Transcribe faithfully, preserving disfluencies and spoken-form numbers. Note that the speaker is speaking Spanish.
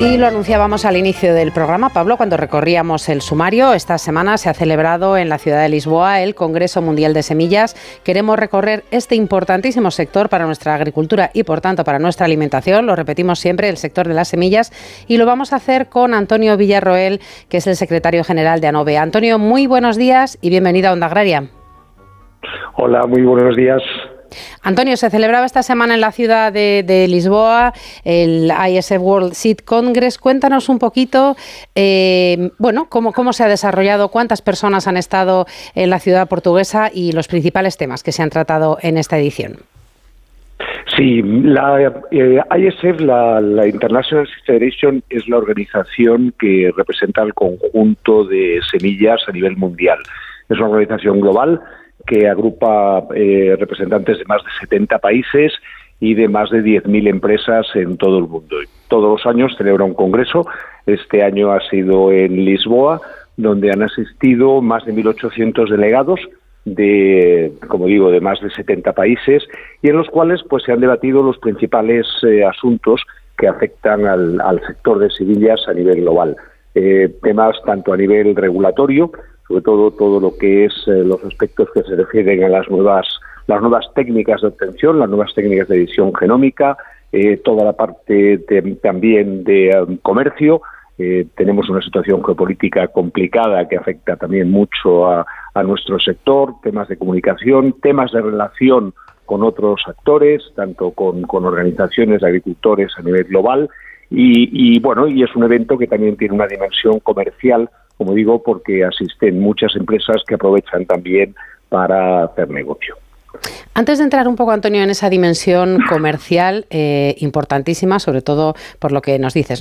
Y lo anunciábamos al inicio del programa, Pablo, cuando recorríamos el sumario. Esta semana se ha celebrado en la ciudad de Lisboa el Congreso Mundial de Semillas. Queremos recorrer este importantísimo sector para nuestra agricultura y, por tanto, para nuestra alimentación. Lo repetimos siempre, el sector de las semillas. Y lo vamos a hacer con Antonio Villarroel, que es el secretario general de ANOVE. Antonio, muy buenos días y bienvenido a Onda Agraria. Hola, muy buenos días. Antonio, se celebraba esta semana en la ciudad de, de Lisboa el I S F World Seed Congress. Cuéntanos un poquito, eh, bueno, cómo, cómo se ha desarrollado, cuántas personas han estado en la ciudad portuguesa y los principales temas que se han tratado en esta edición. Sí, la eh, I S F, la, la International Seed Federation, es la organización que representa el conjunto de semillas a nivel mundial. Es una organización global que agrupa eh, representantes de más de setenta países y de más de diez mil empresas en todo el mundo. Todos los años celebra un congreso. Este año ha sido en Lisboa, donde han asistido más de mil ochocientos delegados de, como digo, de más de setenta países, y en los cuales pues se han debatido los principales eh, asuntos que afectan al, al sector de semillas a nivel global. Eh, temas tanto a nivel regulatorio, sobre todo todo lo que es eh, los aspectos que se refieren a las nuevas las nuevas técnicas de obtención, las nuevas técnicas de edición genómica, eh, toda la parte de, también de um, comercio. Eh, tenemos una situación geopolítica complicada que afecta también mucho a, a nuestro sector, temas de comunicación, temas de relación con otros actores, tanto con, con organizaciones de agricultores a nivel global, y, y bueno, y es un evento que también tiene una dimensión comercial, como digo, porque asisten muchas empresas que aprovechan también para hacer negocio. Antes de entrar un poco, Antonio, en esa dimensión comercial eh, importantísima, sobre todo por lo que nos dices,